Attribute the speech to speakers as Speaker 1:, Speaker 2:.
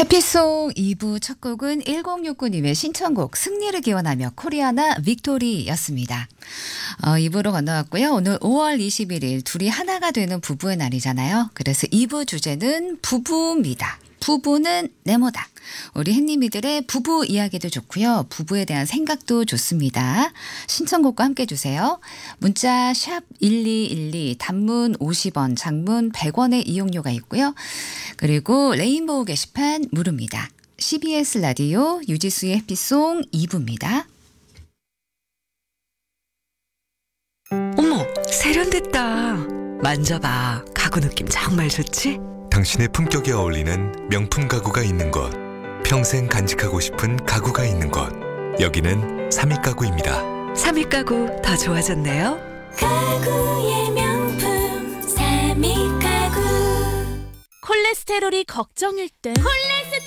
Speaker 1: 해피송 2부 첫 곡은 1069님의 신청곡 승리를 기원하며 코리아나 빅토리였습니다. 2부로 건너왔고요. 오늘 5월 21일 둘이 하나가 되는 부부의 날이잖아요. 그래서 2부 주제는 부부입니다. 부부는 네모다. 우리 햇님이들의 부부 이야기도 좋고요. 부부에 대한 생각도 좋습니다. 신청곡과 함께 주세요. 문자 샵 1212 단문 50원 장문 100원의 이용료가 있고요. 그리고 레인보우 게시판 무료입니다. CBS 라디오 유지수의 해피송 2부입니다.
Speaker 2: 어머, 세련됐다. 만져봐. 가구 느낌 정말 좋지?
Speaker 3: 당신의 품격에 어울리는 명품 가구가 있는 곳, 평생 간직하고 싶은 가구가 있는 곳, 여기는 삼익가구입니다.
Speaker 2: 삼익가구 더 좋아졌네요.
Speaker 4: 가구의 명품 삼익가구.
Speaker 5: 콜레스테롤이 걱정일 땐